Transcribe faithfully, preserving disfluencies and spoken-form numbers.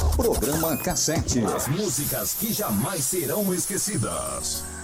Programa Cassete. As músicas que jamais serão esquecidas.